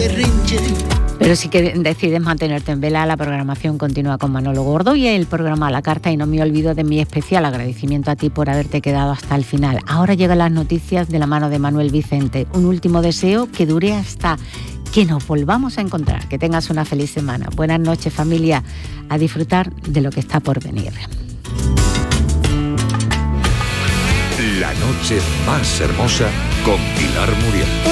berrinche. Pero si que decides mantenerte en vela, la programación continúa con Manolo Gordo y el programa a la carta, y no me olvido de mi especial agradecimiento a ti por haberte quedado hasta el final. Ahora llegan las noticias de la mano de Manuel Vicente. Un último deseo que dure hasta que nos volvamos a encontrar. Que tengas una feliz semana. Buenas noches, familia. A disfrutar de lo que está por venir. La noche más hermosa con Pilar Muriel.